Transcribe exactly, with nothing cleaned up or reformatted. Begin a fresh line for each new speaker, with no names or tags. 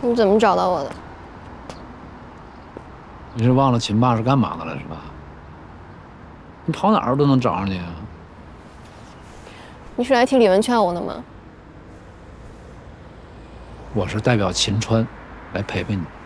你怎么找到我的？
你是忘了秦爸是干嘛的了是吧？你跑哪儿都能找上你啊！
你是来替李文劝我的吗？
我是代表秦川来陪陪你。